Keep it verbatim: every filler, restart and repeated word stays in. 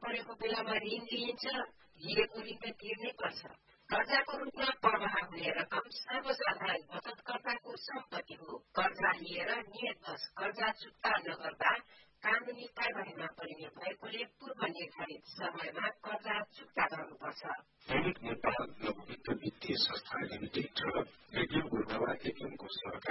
परेको बेलामा ऋण लिइन्छ, लिएको ऋण त तिर्नै पर्छ। कर्जाको रूपमा प्रवाह हुने रकम सर्वसाधारण बचतकर्ताको सम्पत्ति हो। कर्जा लिएर नियतवश कर्जा चुक्ता नगर्दा कानूनी कारबाहीमा परिने भएकोले पूर्व निर्धारित समयमा कर्जा चुक्ता गर्नुपर्छ। दैनिक नेपाल लघु वित्त वित्तीय संस्था लिमिटेड छ। रेडियो गुरुवा एफएमको सहकारी